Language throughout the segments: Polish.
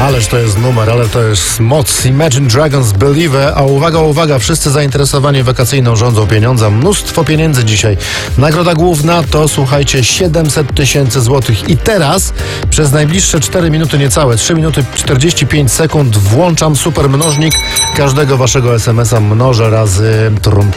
Ależ to jest numer, ale to jest moc. Imagine Dragons Believer. A uwaga, uwaga, wszyscy zainteresowani wakacyjną rządzą pieniądza. Mnóstwo pieniędzy dzisiaj. Nagroda główna to, słuchajcie, 700 tysięcy złotych. I teraz przez najbliższe 4 minuty niecałe, 3 minuty 45 sekund włączam super mnożnik. Każdego waszego SMS-a mnożę razy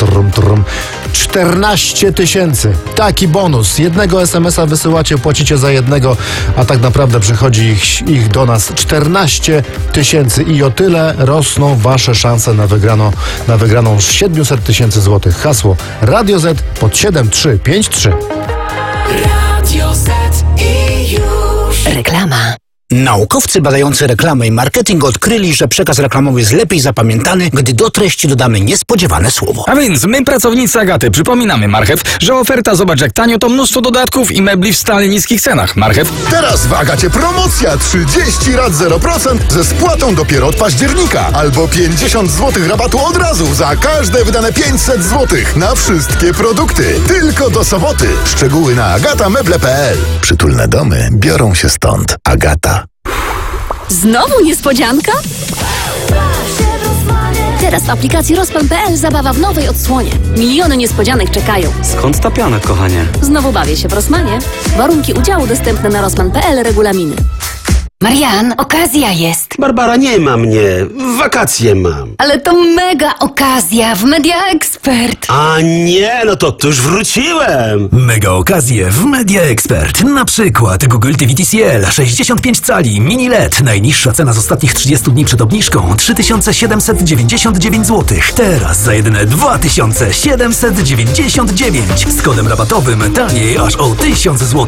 14 tysięcy. Taki bonus. Jednego SMS-a wysyłacie, płacicie za jednego, a tak naprawdę przychodzi ich do nas 14 tysięcy i o tyle rosną wasze szanse na wygraną 700 tysięcy złotych. Hasło Radio Z pod 7353. Radio Z i już. Reklama. Naukowcy badający reklamę i marketing odkryli, że przekaz reklamowy jest lepiej zapamiętany, gdy do treści dodamy niespodziewane słowo. A więc my, pracownicy Agaty, przypominamy Marchew, że oferta Zobacz jak tanio to mnóstwo dodatków i mebli w stale niskich cenach. Marchew. Teraz w Agacie promocja 30 rat 0% ze spłatą dopiero od października. Albo 50 zł rabatu od razu za każde wydane 500 zł na wszystkie produkty. Tylko do soboty. Szczegóły na agatameble.pl. Przytulne domy biorą się stąd. Agata. Znowu niespodzianka? Teraz w aplikacji Rozpęd.pl zabawa w nowej odsłonie. Miliony niespodzianek czekają. Skąd ta piana, kochanie? Znowu bawię się w Rossmanie. Warunki udziału dostępne na Rozpęd.pl, regulaminy. Marian, okazja jest. Barbara, nie ma mnie. Wakacje mam. Ale to mega okazja w Media Expert. A nie, no to już wróciłem. Mega okazje w Media Expert. Na przykład Google TV TCL 65 cali mini LED. Najniższa cena z ostatnich 30 dni przed obniżką 3799 zł. Teraz za jedyne 2799. Z kodem rabatowym taniej aż o 1000 zł.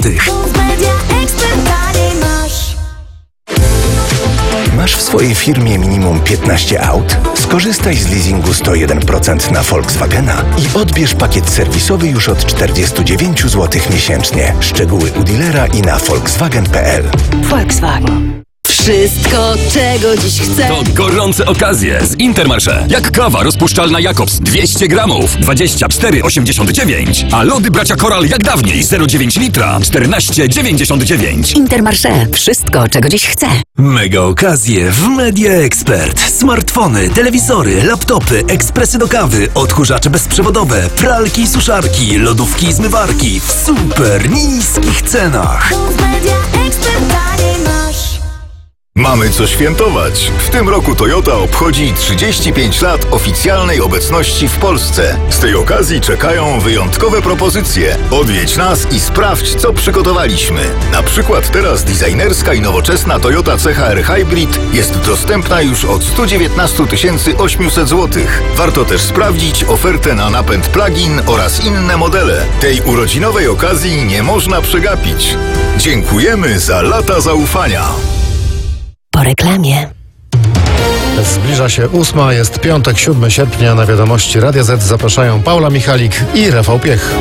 Masz w swojej firmie minimum 15 aut? Skorzystaj z leasingu 101% na Volkswagena i odbierz pakiet serwisowy już od 49 zł miesięcznie. Szczegóły u dealera i na volkswagen.pl. Volkswagen. Wszystko, czego dziś chcę. To gorące okazje z Intermarché. Jak kawa rozpuszczalna Jakobs 200 gramów 24,89. A lody bracia Koral jak dawniej 0,9 litra 14,99. Intermarché. Wszystko, czego dziś chcę. Mega okazje w Media Expert. Smartfony, telewizory, laptopy, ekspresy do kawy, odkurzacze bezprzewodowe, pralki i suszarki, lodówki i zmywarki w super niskich cenach. Mamy co świętować. W tym roku Toyota obchodzi 35 lat oficjalnej obecności w Polsce. Z tej okazji czekają wyjątkowe propozycje. Odwiedź nas i sprawdź, co przygotowaliśmy. Na przykład teraz designerska i nowoczesna Toyota CHR Hybrid jest dostępna już od 119 800 zł. Warto też sprawdzić ofertę na napęd plug-in oraz inne modele. Tej urodzinowej okazji nie można przegapić. Dziękujemy za lata zaufania. Po reklamie. Zbliża się 8, jest piątek, 7 sierpnia. Na wiadomości Radia Z zapraszają Paula Michalik i Rafał Piech.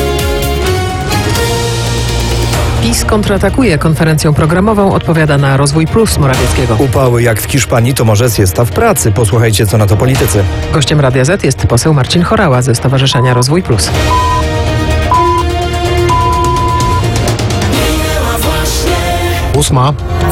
PiS kontratakuje konferencją programową, odpowiada na Rozwój Plus Morawieckiego. Upały jak w Hiszpanii to może siesta w pracy. Posłuchajcie, co na to politycy. Gościem Radia Z jest poseł Marcin Horała ze Stowarzyszenia Rozwój Plus. Ósma.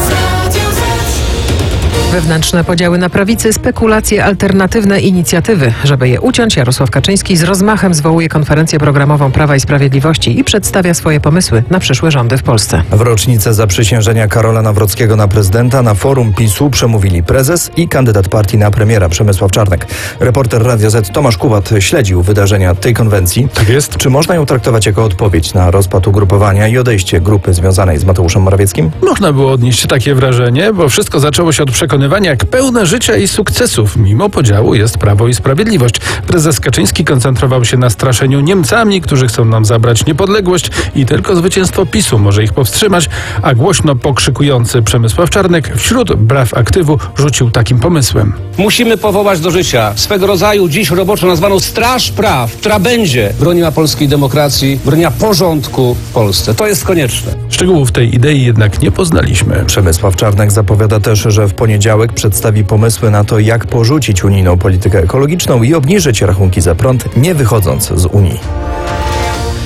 Wewnętrzne podziały na prawicy, spekulacje, alternatywne inicjatywy. Żeby je uciąć, Jarosław Kaczyński z rozmachem zwołuje konferencję programową Prawa i Sprawiedliwości i przedstawia swoje pomysły na przyszłe rządy w Polsce. W rocznicę zaprzysiężenia Karola Nawrockiego na prezydenta na forum PiS-u przemówili prezes i kandydat partii na premiera Przemysław Czarnek. Reporter Radia Z Tomasz Kubat śledził wydarzenia tej konwencji. Tak jest. Czy można ją traktować jako odpowiedź na rozpad ugrupowania i odejście grupy związanej z Mateuszem Morawieckim? Można było odnieść takie wrażenie, bo wszystko zaczęło się od przekonywania, jak pełne życia i sukcesów. Mimo podziału jest Prawo i Sprawiedliwość. Prezes Kaczyński koncentrował się na straszeniu Niemcami, którzy chcą nam zabrać niepodległość i tylko zwycięstwo PiS-u może ich powstrzymać, a głośno pokrzykujący Przemysław Czarnek wśród braw aktywu rzucił takim pomysłem. Musimy powołać do życia swego rodzaju dziś roboczo nazwaną Straż Praw, która będzie broniła polskiej demokracji, broniła porządku w Polsce. To jest konieczne. Szczegółów tej idei jednak nie poznaliśmy. Przemysław Czarnek zapowiada też, że w poniedziałek przedstawi pomysły na to, jak porzucić unijną politykę ekologiczną i obniżyć rachunki za prąd, nie wychodząc z Unii.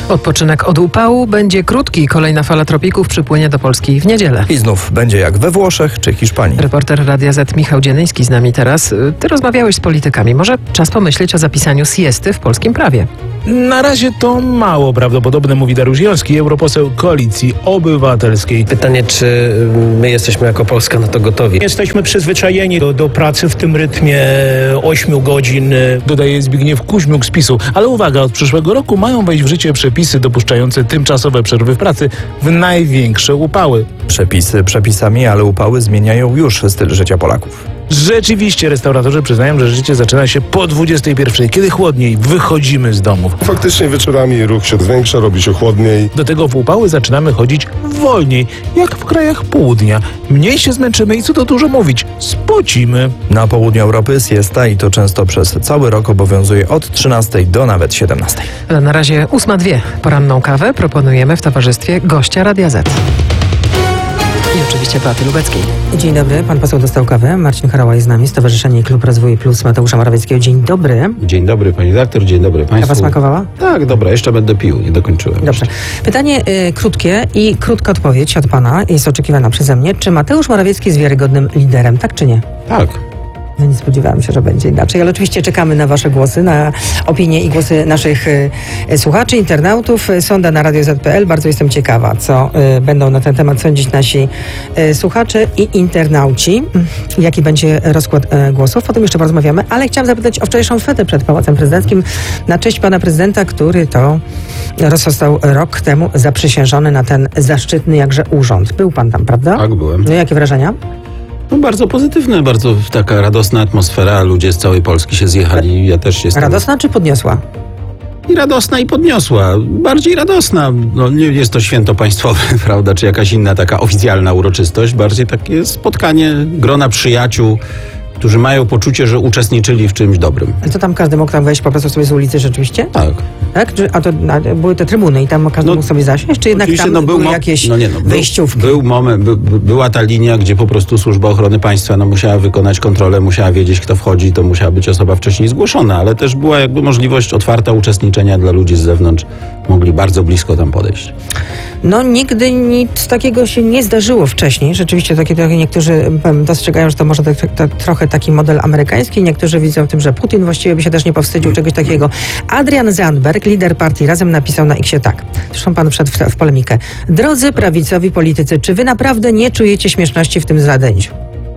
Odpoczynek od upału będzie krótki. Kolejna fala tropików przypłynie do Polski w niedzielę. I znów będzie jak we Włoszech czy Hiszpanii. Reporter Radia Z Michał Dzienyński z nami teraz. Ty rozmawiałeś z politykami. Może czas pomyśleć o zapisaniu siesty w polskim prawie. Na razie to mało prawdopodobne, mówi Dariusz Joński, europoseł Koalicji Obywatelskiej. Pytanie, czy my jesteśmy jako Polska na to gotowi? Jesteśmy przyzwyczajeni do pracy w tym rytmie 8 godzin, dodaje Zbigniew Kuźmiuk z PiS-u. Ale uwaga, od przyszłego roku mają wejść w życie przepisy dopuszczające tymczasowe przerwy w pracy w największe upały. Przepisy przepisami, ale upały zmieniają już styl życia Polaków. Rzeczywiście restauratorzy przyznają, że życie zaczyna się po 21, kiedy chłodniej wychodzimy z domów. Faktycznie wieczorami ruch się zwiększa, robi się chłodniej. Do tego w upały zaczynamy chodzić wolniej, jak w krajach południa. Mniej się zmęczymy i co tu dużo mówić, spocimy. Na południu Europy siesta i to często przez cały rok obowiązuje od 13 do nawet 17. Ale na razie 8:02. Poranną kawę proponujemy w towarzystwie gościa Radia Z. I oczywiście Beaty Lubeckiej. Dzień dobry, pan poseł dostał kawę. Marcin Horała jest z nami, Stowarzyszenie Klub Rozwoju Plus Mateusza Morawieckiego. Dzień dobry. Dzień dobry pani redaktor, dzień dobry państwu. Kawa smakowała? Tak, dobra, jeszcze będę pił, nie dokończyłem. Dobrze. Pytanie krótkie i krótka odpowiedź od pana jest oczekiwana przeze mnie. Czy Mateusz Morawiecki jest wiarygodnym liderem, tak czy nie? Tak. No nie spodziewałam się, że będzie inaczej, ale oczywiście czekamy na wasze głosy, na opinie i głosy naszych słuchaczy, internautów. Sonda na Radio Z.pl. Bardzo jestem ciekawa, co będą na ten temat sądzić nasi słuchacze i internauci. Jaki będzie rozkład głosów? O tym jeszcze porozmawiamy, ale chciałam zapytać o wczorajszą fetę przed Pałacem Prezydenckim na cześć pana prezydenta, który to został rok temu zaprzysiężony na ten zaszczytny jakże urząd. Był pan tam, prawda? Tak, byłem. No jakie wrażenia? No bardzo pozytywne, bardzo taka radosna atmosfera, ludzie z całej Polski się zjechali, ja też jestem... Radosna czy podniosła? I radosna i podniosła, bardziej radosna, no nie jest to święto państwowe, prawda, czy jakaś inna taka oficjalna uroczystość, bardziej takie spotkanie grona przyjaciół, którzy mają poczucie, że uczestniczyli w czymś dobrym. Ale to tam każdy mógł tam wejść po prostu sobie z ulicy rzeczywiście? Tak. Tak? A to były te trybuny i tam każdy mógł sobie zasiąść? Czy jednak tam były jakieś wejściówki? Był moment, była ta linia, gdzie po prostu Służba Ochrony Państwa musiała wykonać kontrolę, musiała wiedzieć, kto wchodzi, to musiała być osoba wcześniej zgłoszona, ale też była jakby możliwość otwarta uczestniczenia dla ludzi z zewnątrz. Mogli bardzo blisko tam podejść. No nigdy nic takiego się nie zdarzyło wcześniej. Rzeczywiście niektórzy dostrzegają, że to może trochę taki model amerykański. Niektórzy widzą w tym, że Putin właściwie by się też nie powstydził czegoś takiego. Adrian Zandberg, lider partii Razem, napisał na X-ie tak. Zresztą pan wszedł w polemikę. Drodzy prawicowi politycy, czy wy naprawdę nie czujecie śmieszności w tym zadęciu?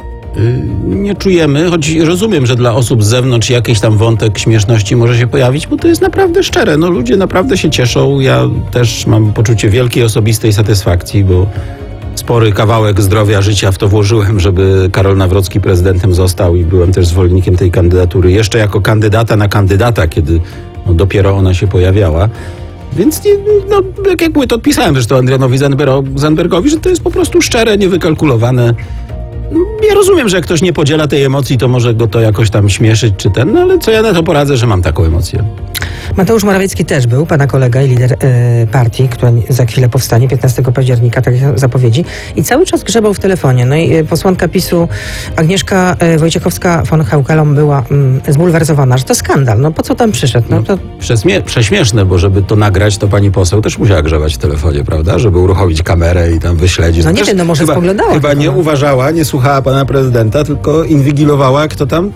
Nie czujemy, choć rozumiem, że dla osób z zewnątrz jakiś tam wątek śmieszności może się pojawić, bo to jest naprawdę szczere. No ludzie naprawdę się cieszą. Ja też mam poczucie wielkiej osobistej satysfakcji, bo spory kawałek zdrowia, życia w to włożyłem, żeby Karol Nawrocki prezydentem został i byłem też zwolennikiem tej kandydatury. Jeszcze jako kandydata na kandydata, kiedy dopiero ona się pojawiała. Więc jak mówię, to odpisałem zresztą Adrianowi Zandbergowi, że to jest po prostu szczere, niewykalkulowane. Ja rozumiem, że jak ktoś nie podziela tej emocji, to może go to jakoś tam śmieszyć czy no ale co ja na to poradzę, że mam taką emocję. Mateusz Morawiecki też był, pana kolega i lider partii, która za chwilę powstanie, 15 października, tak jak zapowiedzi. I cały czas grzebał w telefonie. No i posłanka PiS-u Agnieszka Wojciechowska-von Heukelom była zbulwersowana, że to skandal. No po co tam przyszedł? No to... Prześmieszne, bo żeby to nagrać, to pani poseł też musiała grzebać w telefonie, prawda? Żeby uruchomić kamerę i tam wyśledzić. No nie wiem, no może spoglądała. Chyba nie uważała, nie słuchała pana prezydenta, tylko inwigilowała, kto tam,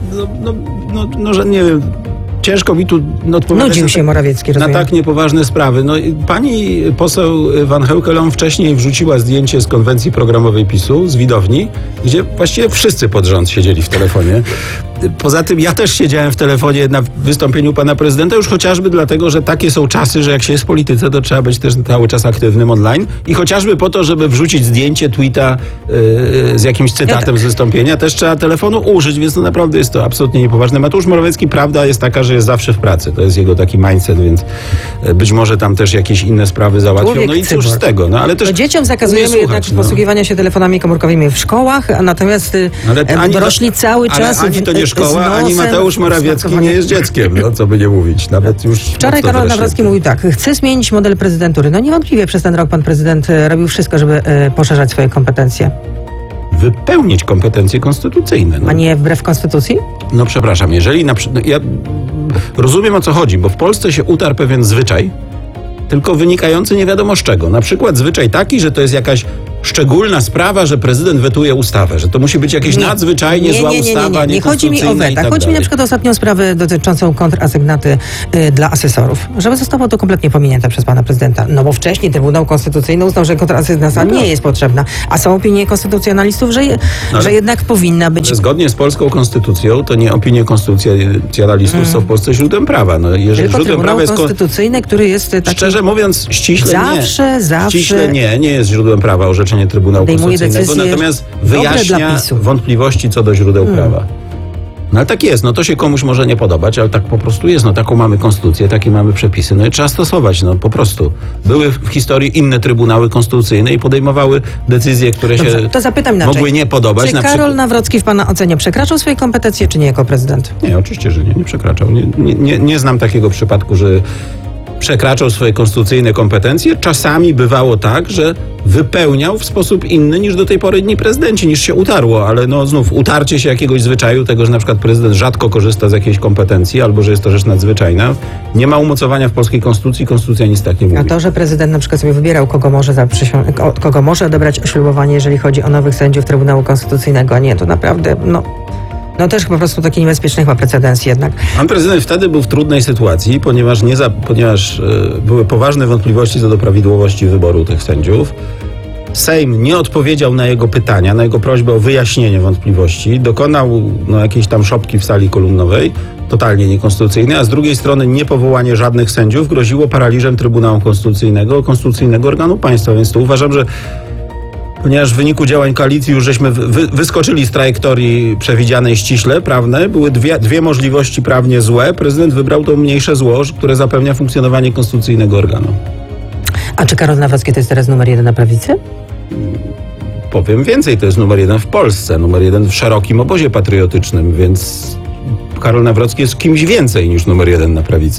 że nie wiem... Ciężko mi tu odpowiadać Nudził się Morawiecki, na tak niepoważne sprawy. No, pani poseł Van Heukelom wcześniej wrzuciła zdjęcie z konwencji programowej PiS-u, z widowni, gdzie właściwie wszyscy pod rząd siedzieli w telefonie. Poza tym ja też siedziałem w telefonie na wystąpieniu pana prezydenta, już chociażby dlatego, że takie są czasy, że jak się jest w polityce, to trzeba być też cały czas aktywnym online i chociażby po to, żeby wrzucić zdjęcie, tweeta z jakimś cytatem z wystąpienia, też trzeba telefonu użyć, więc naprawdę jest to absolutnie niepoważne. Mateusz Morawiecki, prawda jest taka, że jest zawsze w pracy. To jest jego taki mindset, więc być może tam też jakieś inne sprawy załatwią. No i cóż z tego. No, ale też to dzieciom zakazujemy jednak posługiwania się telefonami komórkowymi w szkołach, a natomiast dorośli cały czas... Ani to nie szkoła, ani Mateusz Morawiecki nie jest dzieckiem, no co by nie mówić. Nawet już... Wczoraj Karol Nawrocki mówił tak, chce zmienić model prezydentury. No niewątliwie przez ten rok pan prezydent robił wszystko, żeby poszerzać swoje kompetencje. Wypełnić kompetencje konstytucyjne. No. A nie wbrew konstytucji? No przepraszam, jeżeli ja rozumiem, o co chodzi, bo w Polsce się utarł pewien zwyczaj, tylko wynikający nie wiadomo z czego. Na przykład zwyczaj taki, że to jest jakaś szczególna sprawa, że prezydent wetuje ustawę, że to musi być jakieś nadzwyczajnie zła ustawa, nie chodzi mi o weta. Chodzi mi na przykład o ostatnią sprawę dotyczącą kontrasygnaty dla asesorów. Żeby zostało to kompletnie pominięte przez pana prezydenta. No bo wcześniej Trybunał Konstytucyjny uznał, że kontrasygnata nie jest potrzebna. A są opinie konstytucjonalistów, że jednak powinna być. Zgodnie z polską konstytucją, to nie opinie konstytucjonalistów są w Polsce źródłem prawa. No, jeżeli tylko źródłem prawa jest konstytucyjny, który jest taki... Szczerze mówiąc, ściśle nie jest źródłem prawa orzeczenie Trybunału Konstytucyjnego, natomiast wyjaśnia wątpliwości co do źródeł prawa. No ale tak jest, no to się komuś może nie podobać, ale tak po prostu jest, no taką mamy konstytucję, takie mamy przepisy, no i trzeba stosować, no po prostu. Były w historii inne trybunały konstytucyjne i podejmowały decyzje, które się to zapytam mogły nie podobać. Czy Karol Nawrocki w pana ocenie przekraczał swoje kompetencje, czy nie jako prezydent? Nie, oczywiście, że nie przekraczał. Nie znam takiego przypadku, że przekraczał swoje konstytucyjne kompetencje. Czasami bywało tak, że wypełniał w sposób inny niż do tej pory inni prezydenci, niż się utarło, ale no znów utarcie się jakiegoś zwyczaju, tego, że na przykład prezydent rzadko korzysta z jakiejś kompetencji, albo że jest to rzecz nadzwyczajna, nie ma umocowania w polskiej konstytucji, konstytucja nic tak nie mówi. A to, że prezydent na przykład sobie wybierał, kogo może odebrać ślubowanie, jeżeli chodzi o nowych sędziów Trybunału Konstytucyjnego, nie, to naprawdę, no też po prostu taki niebezpieczny chyba precedens jednak. Pan prezydent wtedy był w trudnej sytuacji, ponieważ były poważne wątpliwości co do prawidłowości wyboru tych sędziów. Sejm nie odpowiedział na jego pytania, na jego prośbę o wyjaśnienie wątpliwości. Dokonał jakiejś tam szopki w sali kolumnowej, totalnie niekonstytucyjnej, a z drugiej strony niepowołanie żadnych sędziów groziło paraliżem Trybunału Konstytucyjnego, konstytucyjnego organu państwa. Więc to uważam, że ponieważ w wyniku działań koalicji już żeśmy wyskoczyli z trajektorii przewidzianej ściśle, prawne, były dwie możliwości prawnie złe. Prezydent wybrał to mniejsze zło, które zapewnia funkcjonowanie konstytucyjnego organu. A czy Karol Nawrocki to jest teraz numer 1 na prawicy? Powiem więcej, to jest numer 1 w Polsce, numer 1 w szerokim obozie patriotycznym, więc Karol Nawrocki jest kimś więcej niż numer 1 na prawicy.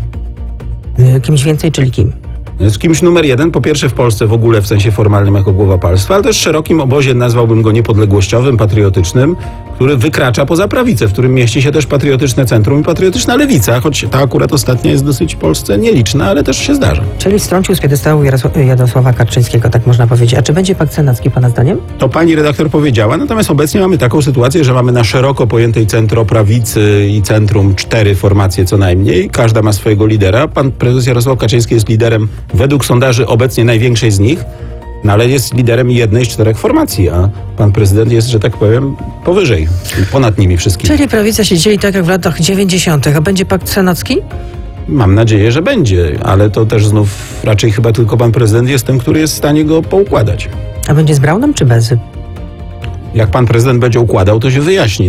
Kimś więcej, czyli kim? Jest kimś numer 1, po pierwsze w Polsce w ogóle w sensie formalnym jako głowa państwa, ale też w szerokim obozie nazwałbym go niepodległościowym, patriotycznym, który wykracza poza prawicę, w którym mieści się też patriotyczne centrum i patriotyczna lewica, choć ta akurat ostatnia jest dosyć w Polsce nieliczna, ale też się zdarza. Czyli strącił z piedestału Jarosława Kaczyńskiego, tak można powiedzieć. A czy będzie pakt senacki pana zdaniem? To pani redaktor powiedziała, natomiast obecnie mamy taką sytuację, że mamy na szeroko pojętej centroprawicy i centrum 4 formacje co najmniej. Każda ma swojego lidera. Pan prezes Jarosław Kaczyński jest liderem według sondaży obecnie największej z nich, no ale jest liderem jednej z 4 formacji, a pan prezydent jest, że tak powiem, powyżej, ponad nimi wszystkimi. Czyli prawica się dzieli tak jak w latach 90. A będzie pakt senacki? Mam nadzieję, że będzie, ale to też znów raczej chyba tylko pan prezydent jest tym, który jest w stanie go poukładać. A będzie z Braunem czy bez? Jak pan prezydent będzie układał, to się wyjaśni.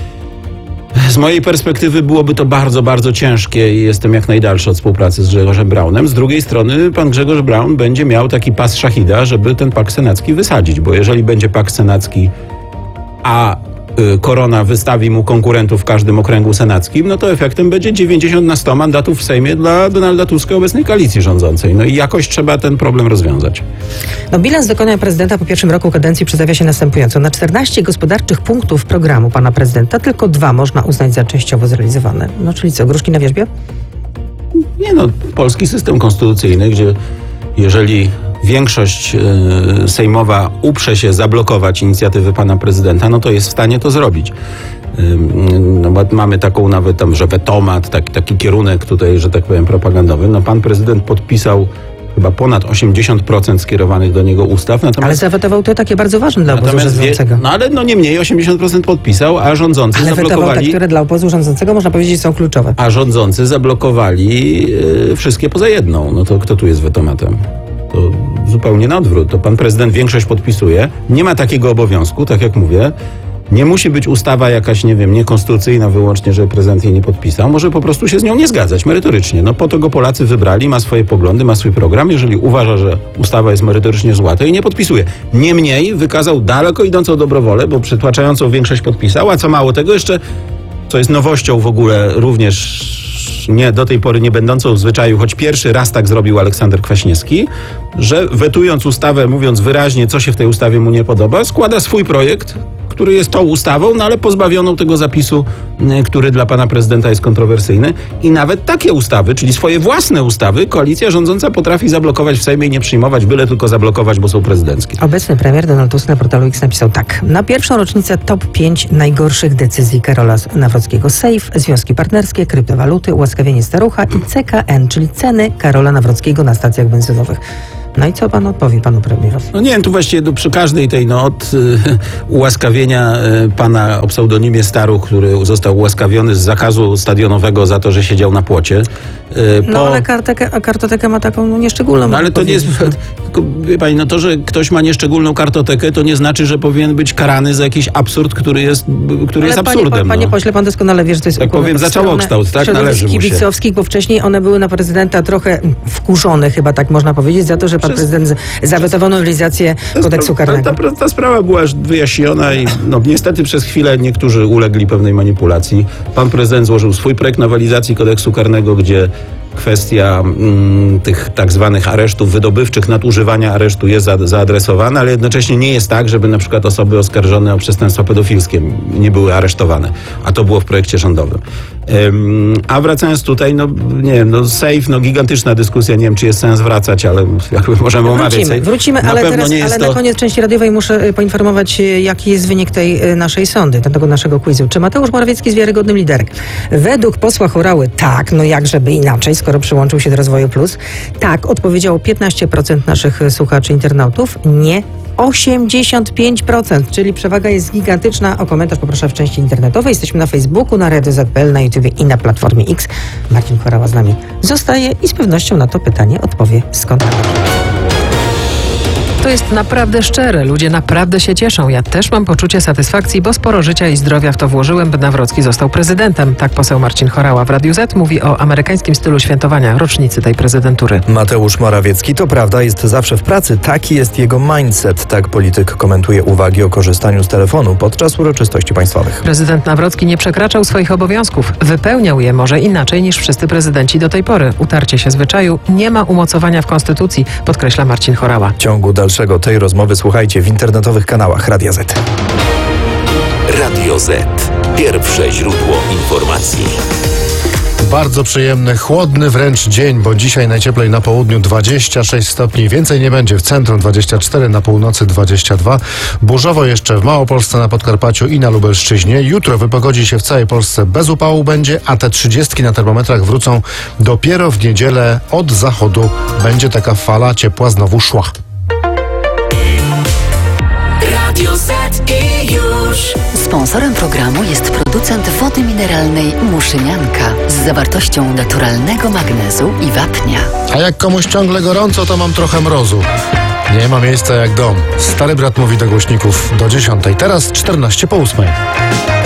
Z mojej perspektywy byłoby to bardzo, bardzo ciężkie i jestem jak najdalszy od współpracy z Grzegorzem Braunem. Z drugiej strony pan Grzegorz Braun będzie miał taki pas szachida, żeby ten pakt senacki wysadzić, bo jeżeli będzie pakt senacki, a Korona wystawi mu konkurentów w każdym okręgu senackim, no to efektem będzie 90 na 100 mandatów w Sejmie dla Donalda Tuska obecnej koalicji rządzącej. No i jakoś trzeba ten problem rozwiązać. Bilans dokonań prezydenta po pierwszym roku kadencji przedstawia się następująco. Na 14 gospodarczych punktów programu pana prezydenta tylko 2 można uznać za częściowo zrealizowane. No czyli co, gruszki na wierzbie? Nie polski system konstytucyjny, gdzie jeżeli większość sejmowa uprze się zablokować inicjatywy pana prezydenta, no to jest w stanie to zrobić. Bo mamy taką nawet tam, że wetomat, taki kierunek tutaj, że tak powiem, propagandowy. No pan prezydent podpisał chyba ponad 80% skierowanych do niego ustaw. Ale zawetował to takie bardzo ważne dla obozu rządzącego. Ale niemniej 80% podpisał, a rządzący zablokowali... Ale wetował te, które dla obozu rządzącego można powiedzieć są kluczowe. A rządzący zablokowali wszystkie poza jedną. No to kto tu jest wetomatem? To zupełnie na odwrót. To pan prezydent większość podpisuje. Nie ma takiego obowiązku, tak jak mówię. Nie musi być ustawa jakaś, niekonstytucyjna wyłącznie, żeby prezydent jej nie podpisał. Może po prostu się z nią nie zgadzać merytorycznie. No po to go Polacy wybrali, ma swoje poglądy, ma swój program. Jeżeli uważa, że ustawa jest merytorycznie zła, to jej nie podpisuje. Niemniej wykazał daleko idącą dobrowolę, bo przytłaczającą większość podpisał, a co mało tego jeszcze, co jest nowością w ogóle również do tej pory nie będącą w zwyczaju, choć pierwszy raz tak zrobił Aleksander Kwaśniewski, że wetując ustawę, mówiąc wyraźnie, co się w tej ustawie mu nie podoba, składa swój projekt, który jest tą ustawą, no ale pozbawioną tego zapisu, który dla pana prezydenta jest kontrowersyjny. I nawet takie ustawy, czyli swoje własne ustawy, koalicja rządząca potrafi zablokować w Sejmie i nie przyjmować, byle tylko zablokować, bo są prezydenckie. Obecny premier Donald Tusk na portalu X napisał tak. Na pierwszą rocznicę top 5 najgorszych decyzji Karola Nawrockiego. Sejf, związki partnerskie, kryptowaluty, ułaskawienie starucha i CKN, czyli ceny Karola Nawrockiego na stacjach benzynowych. No i co pan odpowie panu premierowi? No nie wiem, tu właściwie przy każdej tej, od ułaskawienia pana o pseudonimie Staruch, który został ułaskawiony z zakazu stadionowego za to, że siedział na płocie. Ale kartotekę ma taką nieszczególną. No ale to nie jest, tylko, wie pani, to, że ktoś ma nieszczególną kartotekę, to nie znaczy, że powinien być karany za jakiś absurd, który jest absurdem. Panie pośle, pan doskonale wie, że to jest tak powiem, za całokształt, tak? Należy mu się. Kibicowskich, bo wcześniej one były na prezydenta trochę wkurzone, chyba tak można powiedzieć, za to, że pan prezydent zawetował nowelizację kodeksu karnego. Ta sprawa była już wyjaśniona i niestety przez chwilę niektórzy ulegli pewnej manipulacji. Pan prezydent złożył swój projekt nowelizacji kodeksu karnego, gdzie kwestia tych tak zwanych aresztów wydobywczych, nadużywania aresztu jest zaadresowana, ale jednocześnie nie jest tak, żeby na przykład osoby oskarżone o przestępstwa pedofilskie nie były aresztowane, a to było w projekcie rządowym. A wracając tutaj, Sejf, gigantyczna dyskusja, nie wiem, czy jest sens wracać, ale jakby możemy omawiać. Wrócimy, ale na koniec części radiowej muszę poinformować, jaki jest wynik tej naszej sondy, tego naszego quizu. Czy Mateusz Morawiecki jest wiarygodnym liderem? Według posła Horały tak, jakżeby inaczej, skoro przyłączył się do Rozwoju Plus. Tak, odpowiedziało 15% naszych słuchaczy internautów, nie 85%, czyli przewaga jest gigantyczna. O komentarz poproszę w części internetowej. Jesteśmy na Facebooku, na Radio ZPL, na YouTubie i na Platformie X. Marcin Horała z nami zostaje i z pewnością na to pytanie odpowie skąd. To jest naprawdę szczere. Ludzie naprawdę się cieszą. Ja też mam poczucie satysfakcji, bo sporo życia i zdrowia w to włożyłem, by Nawrocki został prezydentem. Tak poseł Marcin Horała w Radiu Z mówi o amerykańskim stylu świętowania rocznicy tej prezydentury. Mateusz Morawiecki, to prawda, jest zawsze w pracy. Taki jest jego mindset. Tak polityk komentuje uwagi o korzystaniu z telefonu podczas uroczystości państwowych. Prezydent Nawrocki nie przekraczał swoich obowiązków. Wypełniał je może inaczej niż wszyscy prezydenci do tej pory. Utarcie się zwyczaju nie ma umocowania w Konstytucji, podkreśla Marcin Horała. W ciągu dalszego tej rozmowy słuchajcie w internetowych kanałach Radia Z. Radio Z. Pierwsze źródło informacji. Bardzo przyjemny, chłodny wręcz dzień, bo dzisiaj najcieplej na południu 26 stopni. Więcej nie będzie, w centrum 24, na północy 22. Burzowo jeszcze w Małopolsce, na Podkarpaciu i na Lubelszczyźnie. Jutro wypogodzi się w całej Polsce, bez upału będzie, a te 30 na termometrach wrócą dopiero w niedzielę. Od zachodu będzie taka fala ciepła znowu szła. Radio Z i już. Sponsorem programu jest producent wody mineralnej Muszynianka z zawartością naturalnego magnezu i wapnia. A jak komuś ciągle gorąco, to mam trochę mrozu. Nie ma miejsca jak dom. Stary brat mówi do głośników do 10. Teraz 14 po 8.